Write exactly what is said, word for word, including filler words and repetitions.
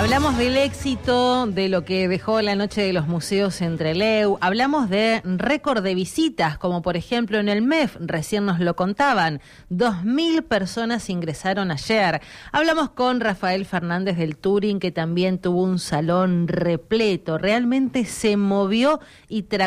Hablamos del éxito, de lo que dejó la Noche de los Museos en Trelew, hablamos de récord de visitas, como por ejemplo en el M E F, recién nos lo contaban, dos mil personas ingresaron ayer. Hablamos con Rafael Fernández del Touring, que también tuvo un salón repleto, realmente se movió y tra